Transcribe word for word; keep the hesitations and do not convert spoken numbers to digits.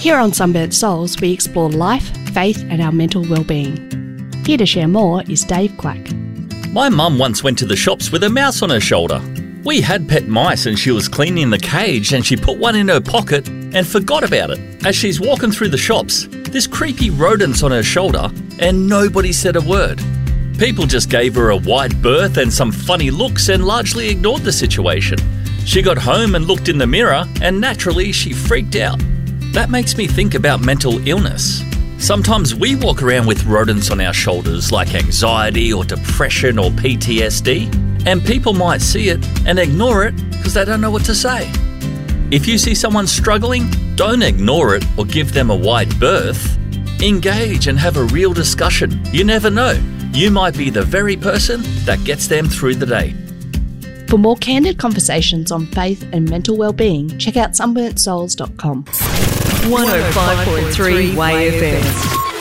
Here on Sunburnt Souls, we explore life, faith and our mental well-being. Here to share more is Dave Clack. My mum once went to the shops with a mouse on her shoulder. We had pet mice and she was cleaning the cage and she put one in her pocket and forgot about it. As she's walking through the shops, this creepy rodent's on her shoulder and nobody said a word. People just gave her a wide berth and some funny looks and largely ignored the situation. She got home and looked in the mirror and naturally she freaked out. That makes me think about mental illness. Sometimes we walk around with rodents on our shoulders like anxiety or depression or P T S D, and people might see it and ignore it because they don't know what to say. If you see someone struggling, don't ignore it or give them a wide berth. Engage and have a real discussion. You never know. You might be the very person that gets them through the day. For more candid conversations on faith and mental well-being, check out sunburnt souls dot com. one oh five point three W A F M.